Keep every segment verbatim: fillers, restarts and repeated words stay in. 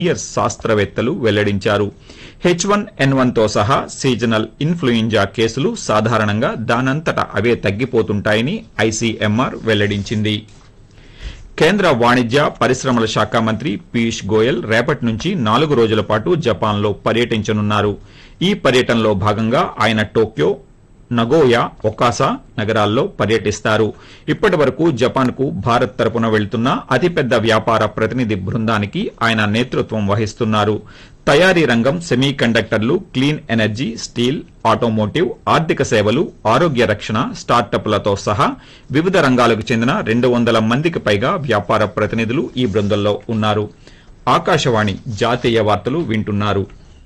Senior శాస్త్రవేత్తలు వెల్లడించారు. H one ఎన్ one తో సహా సీజనల్ ఇన్ఫ్లుయెంజా కేసులు సాధారణంగా దానంతట అవే తగ్గిపోతుంటాయని ఐసీఎంఆర్ వెల్లడించింది. కేంద్ర వాణిజ్య పరిశ్రమల శాఖ మంత్రి పీయూష్ గోయల్ రేపటి నుంచి నాలుగు రోజుల పాటు జపాన్లో పర్యటించనున్నారు. ఈ పర్యటనలో భాగంగా ఆయన టోక్యో, నగోయా, ఒకాసా నగరాల్లో పర్యటిస్తారు. ఇప్పటి వరకు జపాన్ కు భారత్ తరపున వెళ్తున్న అతిపెద్ద వ్యాపార ప్రతినిధి బృందానికి ఆయన నేతృత్వం వహిస్తున్నారు. తయారీ రంగం, సెమీ కండక్టర్లు, క్లీన్ ఎనర్జీ, స్టీల్, ఆటోమోటివ్, ఆర్థిక సేవలు, ఆరోగ్య రక్షణ, స్టార్టప్లతో సహా వివిధ రంగాలకు చెందిన రెండు వందల మందికి పైగా వ్యాపార ప్రతినిధులు ఈ బృందంలో ఉన్నారు. ఆకాశవాణి జాతీయ వార్తలు వింటున్నారు.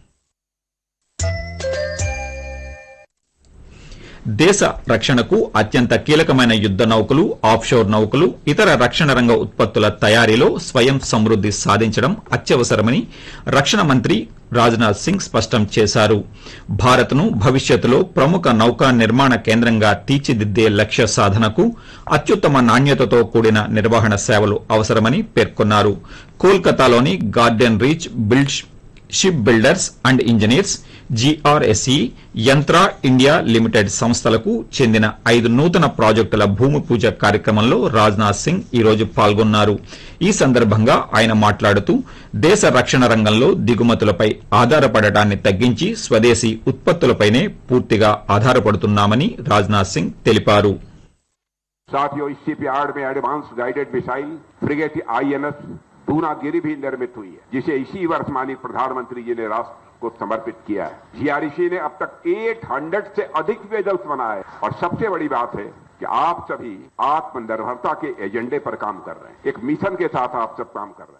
దేశ రక్షణకు అత్యంత కీలకమైన యుద్ద నౌకలు, ఆఫ్షోర్ నౌకలు, ఇతర రక్షణ రంగ ఉత్పత్తుల తయారీలో స్వయం సమృద్ది సాధించడం అత్యవసరమని రక్షణ మంత్రి రాజ్నాథ్ సింగ్ స్పష్టం చేశారు. భారత్ను భవిష్యత్తులో ప్రముఖ నౌకా నిర్మాణ కేంద్రంగా తీర్చిదిద్దే లక్ష్య సాధనకు అత్యుత్తమ నాణ్యతతో కూడిన నిర్వహణ సేవలు అవసరమని పేర్కొన్నారు. కోల్కతాలోని garden reach build ship builders and engineers, GRSE, యంత్రా India limited సంస్థలకు చెందిన ఐదు నూతన ప్రాజెక్టుల భూమి పూజ కార్యక్రమంలో రాజ్నాథ్ సింగ్ ఈ రోజు పాల్గొన్నారు. ఈ సందర్భంగా ఆయన మాట్లాడుతూ దేశ రక్షణ రంగంలో దిగుమతులపై ఆధారపడటాన్ని తగ్గించి స్వదేశీ ఉత్పత్తులపైనే పూర్తిగా ఆధారపడుతున్నామని రాజ్నాథ్ సింగ్ తెలిపారు. साथियों, इस शिपयार्ड में advance guided missile frigate INS Poonagiri भी निर्मित हुई है, जिसे इसी वर्ष माननीय प्रधानमंत्री जी ने राष्ट्र को समर्पित किया है. जीआरईसी ने अब तक आठ सौ से अधिक वेजल्स बनाए और सबसे बड़ी बात है कि आप सभी आत्मनिर्भरता के एजेंडे पर काम कर रहे हैं. एक मिशन के साथ आप सब काम कर रहे हैं.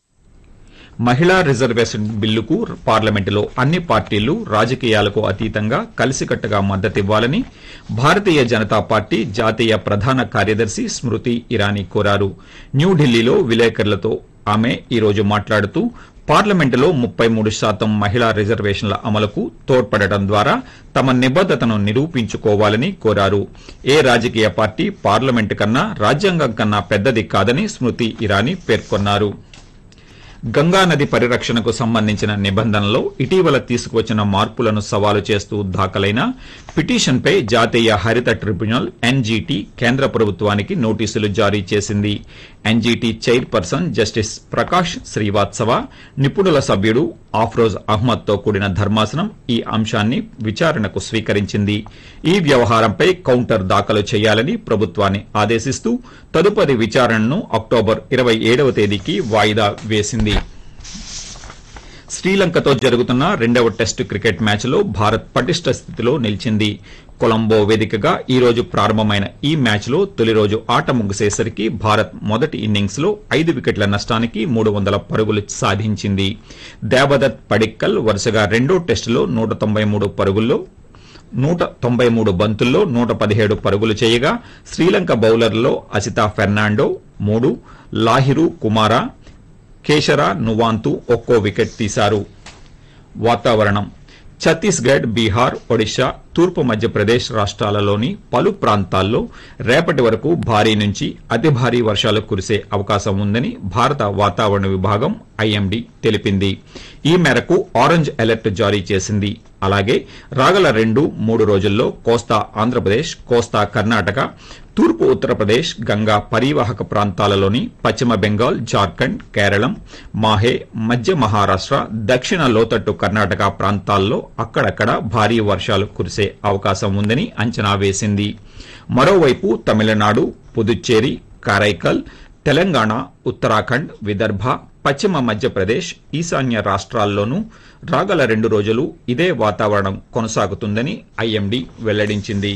మహిళా రిజర్వేషన్ బిల్లుకు పార్లమెంటులో అన్ని పార్టీలు రాజకీయాలకు అతీతంగా కలిసికట్టుగా మద్దతివ్వాలని భారతీయ జనతా పార్టీ జాతీయ ప్రధాన కార్యదర్శి స్మృతి ఇరానీ కోరారు. న్యూఢిల్లీలో విలేకరులతో ఆమె ఈ రోజు మాట్లాడుతూ పార్లమెంటులో ముప్పై మూడు శాతం మహిళా రిజర్వేషన్ల అమలుకు తోడ్పడటం ద్వారా తమ నిబద్దతను నిరూపించుకోవాలని కోరారు. ఏ రాజకీయ పార్టీ పార్లమెంటు కన్నా రాజ్యాంగం కన్నా పెద్దది కాదని స్మృతి ఇరానీ పేర్కొన్నారు. గంగానది పరిరక్షణకు సంబంధించిన నిబంధనలో ఇటీవల తీసుకువచ్చిన మార్పులను సవాలు చేస్తూ దాఖలైన పిటిషన్పై జాతీయ హరిత ట్రిబ్యునల్ ఎన్జీటీ కేంద్ర ప్రభుత్వానికి నోటీసులు జారీ చేసింది. NGT chairperson justice Prakash Srivastava, నిపుణుల సభ్యుడు ఆఫ్రోజ్ అహ్మద్తో కూడిన ధర్మాసనం ఈ అంశాన్ని విచారణకు స్వీకరించింది. ఈ వ్యవహారంపై కౌంటర్ దాఖలు చేయాలని ప్రభుత్వాన్ని ఆదేశిస్తూ తదుపరి విచారణను అక్టోబర్ ఇరవై ఏడవ తేదీకి వాయిదా వేసింది. శ్రీలంకతో జరుగుతున్న రెండవ టెస్టు క్రికెట్ మ్యాచ్లో భారత్ పటిష్ట స్థితిలో నిలిచింది. కొలంబో వేదికగా ఈ రోజు ప్రారంభమైన ఈ మ్యాచ్లో తొలి రోజు ఆట ముగిసేసరికి భారత్ మొదటి ఇన్నింగ్స్ లో ఐదు వికెట్ల నష్టానికి మూడు వందల పరుగులు సాధించింది. దేవదత్ పడిక్కల్ వరుసగా రెండో టెస్టులో నూట తొంభై మూడు పరుగుల్లో నూట తొంభై మూడు బంతుల్లో నూట పదిహేడు పరుగులు చేయగా శ్రీలంక బౌలర్లలో అసితా ఫెర్నాండో మూడు, లాహిరు కుమారా, కేశరా నువాంతు ఒక్కో వికెట్ తీశారు. వాతావరణం. ఛత్తీస్గఢ్, బీహార్, ఒడిశా, తూర్పు మధ్యప్రదేశ్ రాష్ట్రాలలోని పలు ప్రాంతాల్లో రేపటి వరకు భారీ నుంచి అతి భారీ వర్షాలు కురిసే అవకాశం ఉందని భారత వాతావరణ విభాగం ఐఎండీ తెలిపింది. ఈ మేరకు ఆరెంజ్ అలర్ట్ జారీ చేసింది. అలాగే రాగల రెండు మూడు రోజుల్లో కోస్తా ఆంధ్రప్రదేశ్, కోస్తా కర్ణాటక, తూర్పు ఉత్తరప్రదేశ్, గంగా పరివాహక ప్రాంతాలలోని పశ్చిమ బెంగాల్, జార్ఖండ్, కేరళం, మాహే, మధ్య మహారాష్ట్ర, దక్షిణ లోతట్టు కర్ణాటక ప్రాంతాల్లో అక్కడక్కడ భారీ వర్షాలు కురిసే అవకాశం ఉందని అంచనా వేసింది. మరోవైపు తమిళనాడు, పుదుచ్చేరి, కారైకల్, తెలంగాణ, ఉత్తరాఖండ్, విదర్భ, పశ్చిమ మధ్యప్రదేశ్, ఈశాన్య రాష్ట్రాల్లోనూ రాగల రెండు రోజులు ఇదే వాతావరణం కొనసాగుతుందని ఐఎండీ వెల్లడించింది.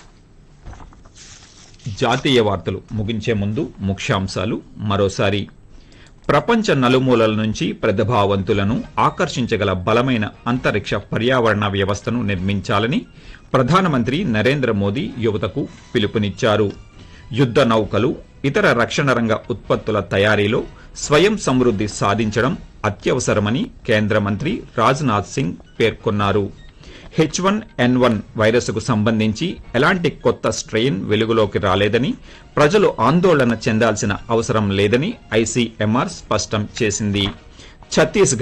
జాతీయ వార్తలు ముగించే ముందు ముఖ్యాంశాలు మరోసారి. ప్రపంచ నలుమూలల నుంచి ప్రతిభావంతులను ఆకర్షించగల బలమైన అంతరిక్ష పర్యావరణ వ్యవస్థను నిర్మించాలని ప్రధానమంత్రి నరేంద్ర మోదీ యువతకు పిలుపునిచ్చారు. యుద్ద నౌకలు, ఇతర రక్షణ రంగ ఉత్పత్తుల తయారీలో స్వయం సమృద్ది సాధించడం అత్యవసరమని కేంద్ర మంత్రి రాజ్నాథ్ సింగ్ పేర్కొన్నారు. హెచ్ వన్ ఎన్ వన్ వైరస్కు సంబంధించి ఎలాంటి కొత్త స్ట్రెయిన్ వెలుగులోకి రాలేదని, ప్రజలు ఆందోళన చెందాల్సిన అవసరం లేదని ఐసీఎంఆర్ స్పష్టం చేసింది. ఛత్తీస్గఢ్